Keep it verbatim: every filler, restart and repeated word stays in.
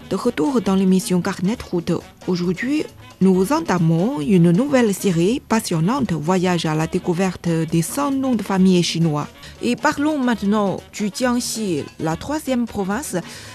De retour dans l'émission Carnet Route. Aujourd'hui, nous entamons une nouvelle série passionnante, voyage à la découverte des cent noms de famille chinois. Et parlons maintenant du Jiangxi, la troisième province